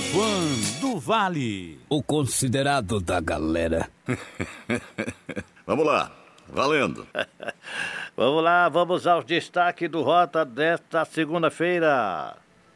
Fã do Vale. O considerado da galera. Vamos lá, valendo. Vamos lá, vamos aos destaques do Rota desta segunda-feira.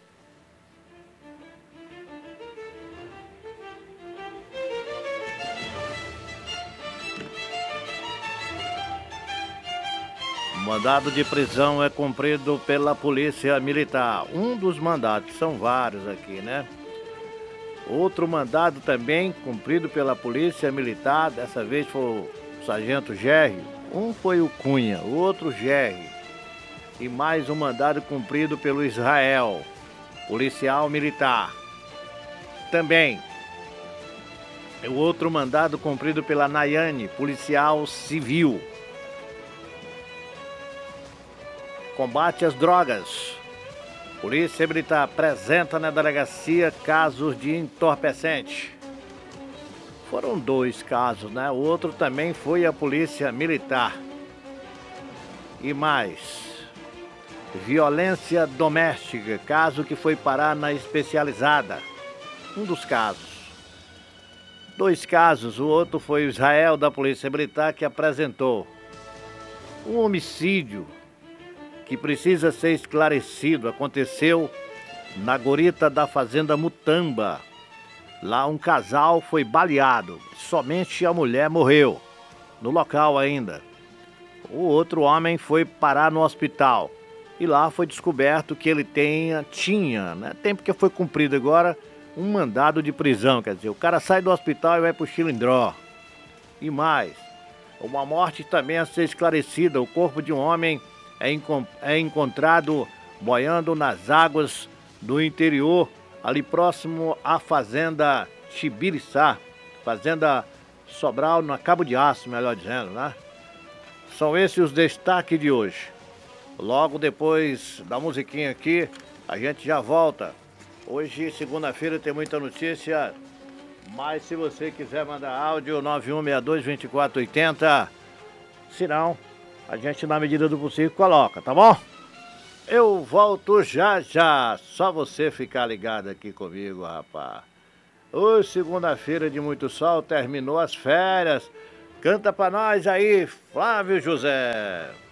Mandado de prisão é cumprido pela Polícia Militar. Um dos mandados, são vários aqui, né? Outro mandado também cumprido pela Polícia Militar, dessa vez foi o Sargento Gerry. Um foi o Cunha, o outro Gerry. E mais um mandado cumprido pelo Israel, policial militar. Também o outro mandado cumprido pela Nayane, policial civil. Combate às drogas. Polícia Militar apresenta na delegacia casos de entorpecente. Foram 2 casos, né? O outro também foi a Polícia Militar. E mais. Violência doméstica, caso que foi parar na especializada. Um dos casos. 2 casos, o outro foi o Israel da Polícia Militar que apresentou um homicídio que precisa ser esclarecido. Aconteceu na guarita da Fazenda Mutamba. Lá um casal foi baleado, somente a mulher morreu, no local ainda. O outro homem foi parar no hospital e lá foi descoberto que ele tinha, né? Tem porque foi cumprido agora um mandado de prisão, quer dizer, o cara sai do hospital e vai pro Chilindró. E mais, uma morte também a ser esclarecida, o corpo de um homem é encontrado boiando nas águas do interior, ali próximo à Fazenda Chibiriçá, Fazenda Sobral, na Cabo de Aço, melhor dizendo, né? São esses os destaques de hoje. Logo depois da musiquinha aqui, a gente já volta. Hoje, segunda-feira, tem muita notícia, mas se você quiser mandar áudio, 9162-2480, se não, a gente, na medida do possível, coloca, tá bom? Eu volto já já. Só você ficar ligado aqui comigo, rapaz. Hoje, segunda-feira de muito sol, terminou as férias. Canta pra nós aí, Flávio José.